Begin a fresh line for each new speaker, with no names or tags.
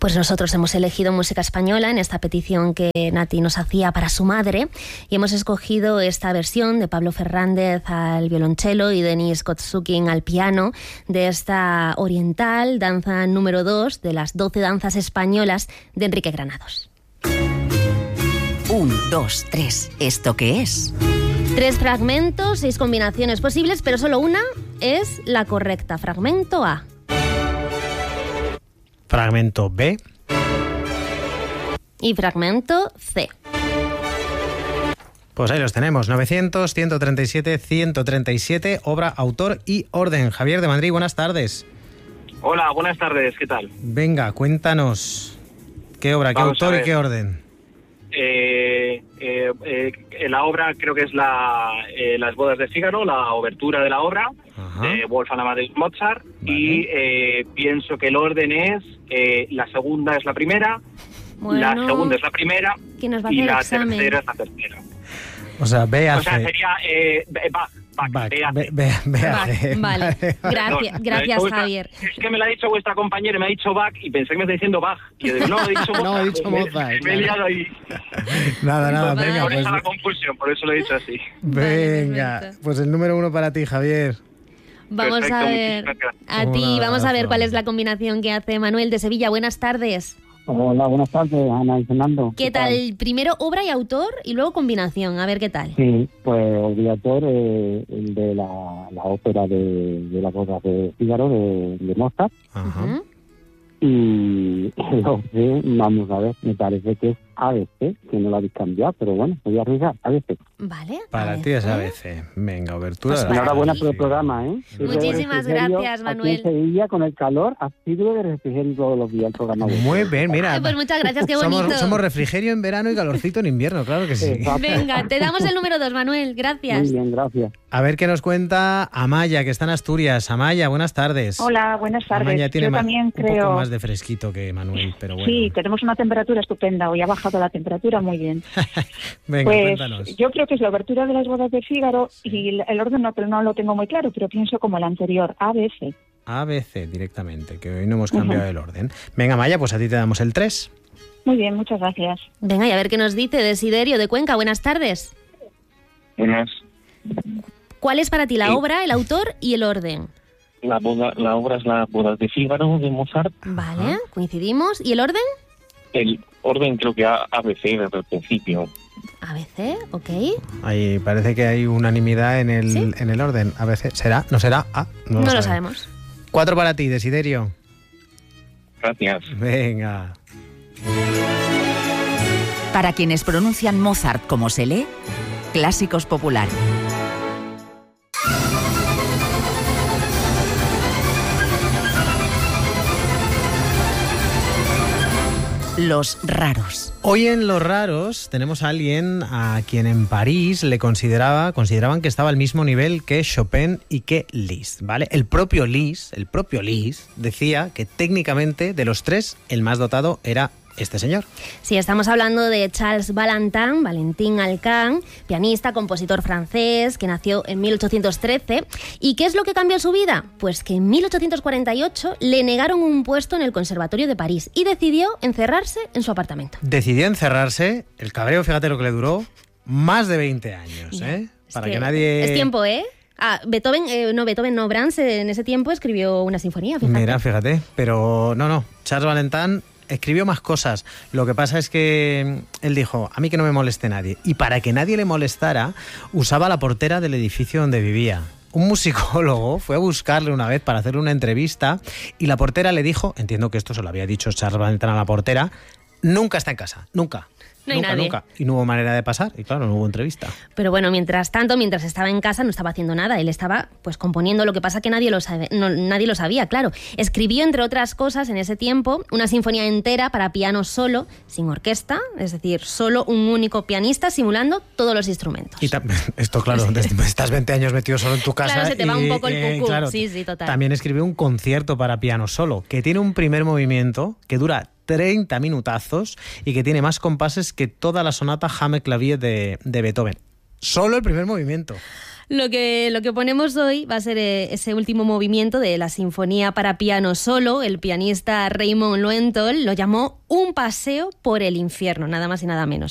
Pues nosotros hemos elegido música española en esta petición que Nati nos hacía para su madre y hemos escogido esta versión de Pablo Fernández al violonchelo y Denis Kotsukin al piano de esta oriental, danza número 2 de las 12 danzas españolas de Enrique Granados.
1, 2, 3. ¿Esto qué es?
3 fragmentos, 6 combinaciones posibles, pero solo una es la correcta. Fragmento A.
Fragmento B.
Y fragmento C.
Pues ahí los tenemos, 900, 137, 137, obra, autor y orden. Javier de Madrid, buenas tardes.
Hola, buenas tardes, ¿qué tal?
Venga, cuéntanos, ¿qué obra, qué autor y qué orden?
La obra creo que es Las bodas de Fígaro, la obertura de la obra. Ajá. De Wolfgang Amadeus Mozart. Vale. Y pienso que el orden es, la segunda es la primera, la segunda es la primera y la tercera es la tercera.
O sea, B a C.
O sea, sería Bach.
Vale, gracias Javier.
Es que me lo ha dicho vuestra compañera, me ha dicho Bach y pensé que me está diciendo Bach. Y yo digo, no, he dicho Mozart.
No, he dicho Mozart.
Me he liado ahí.
Nada,
pues
venga.
Por eso la confusión, por eso lo he dicho así.
Venga, pues el número 1 para ti, Javier.
Vamos
Perfecto,
a ver, a ti, vamos a ver cuál es la combinación que hace Manuel de Sevilla. Buenas tardes.
Hola, buenas tardes, Ana y Fernando.
¿Qué tal? Primero obra y autor y luego combinación, a ver qué tal.
Sí, pues el autor el de la ópera de las bodas de Fígaro de Mozart.
Ajá.
Y vamos a ver, me parece que es ABC, que no lo habéis cambiado, pero bueno, voy a arriesgar, ABC.
Vale.
Para ti es ABC. Venga, obertura.
Pues
enhorabuena por el programa, ¿eh?
Muchísimas gracias, Manuel.
Aquí en Sevilla, con el calor, ha sido de refrigerio todos los días el programa.
Muy bien, mira.
Pues muchas gracias, qué bonito.
Somos refrigerio en verano y calorcito en invierno, claro que sí.
Exacto.
Venga, te damos el número 2, Manuel, gracias.
Muy bien, gracias.
A ver qué nos cuenta Amaya, que está en Asturias. Amaya, buenas tardes.
Hola, buenas tardes.
Amaya tiene
Yo también creo...
un poco más de fresquito que Manuel, pero bueno.
Sí, tenemos una temperatura estupenda. Hoy ha bajado la temperatura muy bien.
Venga,
pues
cuéntanos.
yo creo que es la obertura de las bodas de Fígaro y el orden no lo tengo muy claro, pero pienso como el anterior, ABC.
ABC directamente, que hoy no hemos cambiado el orden. Venga, Amaya, pues a ti te damos el 3.
Muy bien, muchas gracias.
Venga, y a ver qué nos dice Desiderio de Cuenca. Buenas tardes.
Buenas.
¿Cuál es para ti la obra, el autor y el orden?
La obra es Las bodas de Fígaro de Mozart.
Vale, coincidimos. ¿Y el orden?
El orden creo que ABC desde el principio.
ABC, ok.
Ahí parece que hay unanimidad en el orden. ABC, ¿será? ¿No será? No
lo sabemos.
4 para ti, Desiderio.
Gracias.
Venga.
Para quienes pronuncian Mozart como se lee, Clásicos Popular. Los raros.
Hoy en Los raros tenemos a alguien a quien en París consideraban que estaba al mismo nivel que Chopin y que Liszt, ¿vale? El propio Liszt decía que técnicamente de los 3 el más dotado era este señor.
Sí, estamos hablando de Charles Valentin Alcan, pianista, compositor francés, que nació en 1813. ¿Y qué es lo que cambió su vida? Pues que en 1848 le negaron un puesto en el Conservatorio de París y decidió encerrarse en su apartamento.
Decidió encerrarse, el cabreo, fíjate lo que le duró, más de 20 años, ¿eh? Para que nadie...
Es tiempo, ¿eh? Beethoven no, Brahms en ese tiempo escribió una sinfonía, fíjate.
Mira, fíjate, pero no, Charles Valentin escribió más cosas. Lo que pasa es que él dijo, a mí que no me moleste nadie. Y para que nadie le molestara, usaba la portera del edificio donde vivía. Un musicólogo fue a buscarle una vez para hacerle una entrevista y la portera le dijo, entiendo que esto se lo había dicho Charles Valentin a la portera, nunca está en casa, nunca.
No hay nadie.
Nunca. Y no hubo manera de pasar. Y claro, no hubo entrevista.
Pero bueno, mientras estaba en casa, no estaba haciendo nada. Él estaba pues componiendo, lo que pasa que nadie lo sabía, claro. Escribió, entre otras cosas, en ese tiempo, una sinfonía entera para piano solo, sin orquesta, es decir, solo un único pianista simulando todos los instrumentos.
Y esto, claro, estás 20 años metido solo en tu casa.
Claro, se te va un poco el cucú.
Claro,
sí, total.
También escribió un concierto para piano solo, que tiene un primer movimiento que dura 30 minutazos y que tiene más compases que toda la sonata Hammel Clavier de Beethoven. Solo el primer movimiento.
Lo que ponemos hoy va a ser ese último movimiento de la Sinfonía para piano solo. El pianista Raymond Lowenthal lo llamó un paseo por el infierno, nada más y nada menos.